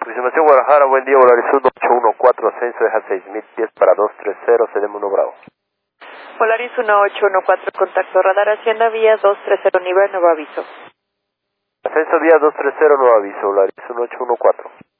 Aproximación Guadalajara, buen día, Volaris 1814, ascenso deja 6000 pies para 230, cedemos 1 Bravo. Volaris 1814, contacto radar Hacienda vía 230, nivel nuevo aviso. Ascenso vía 230, nuevo aviso, Volaris 1814.